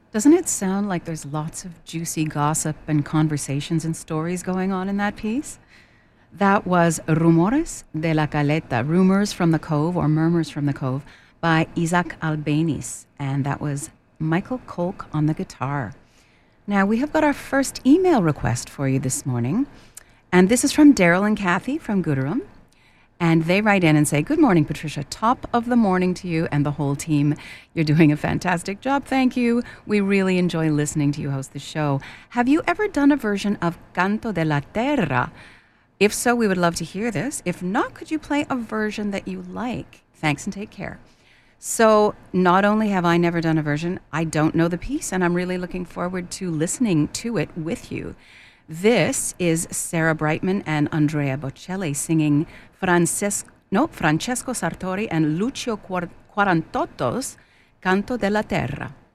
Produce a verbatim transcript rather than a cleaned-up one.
Doesn't it sound like there's lots of juicy gossip and conversations and stories going on in that piece? That was Rumores de la Caleta, Rumors from the Cove or Murmurs from the Cove by Isaac Albeniz. And that was Michael Kolk on the guitar. Now, we have got our first email request for you this morning. And this is from Daryl and Kathy from Gooderham. And they write in and say, "Good morning, Patricia. Top of the morning to you and the whole team. You're doing a fantastic job. Thank you. We really enjoy listening to you host the show. Have you ever done a version of Canto de la Terra? If so, we would love to hear this. If not, could you play a version that you like? Thanks and take care." So not only have I never done a version, I don't know the piece, and I'm really looking forward to listening to it with you. This is Sarah Brightman and Andrea Bocelli singing Frances- no, Francesco Sartori and Lucio Quar- Quarantotto's Canto della Terra.